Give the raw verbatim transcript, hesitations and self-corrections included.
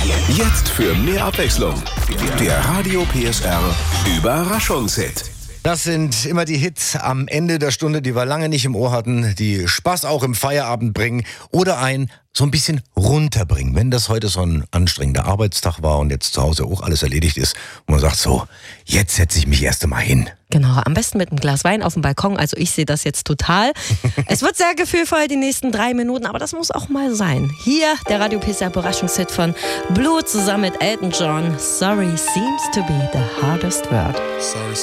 Jetzt für mehr Abwechslung. Der Radio P S R Überraschungshit. Das sind immer die Hits am Ende der Stunde, die wir lange nicht im Ohr hatten, die Spaß auch im Feierabend bringen oder ein so ein bisschen runterbringen. Wenn das heute so ein anstrengender Arbeitstag war und jetzt zu Hause auch alles erledigt ist und man sagt so, jetzt setze ich mich erst einmal hin. Genau, am besten mit einem Glas Wein auf dem Balkon. Also ich sehe das jetzt total. Es wird sehr gefühlvoll die nächsten drei Minuten, aber das muss auch mal sein. Hier der Radio P S R Überraschungshit von Blue zusammen mit Elton John. Sorry seems to be the hardest word. Sorry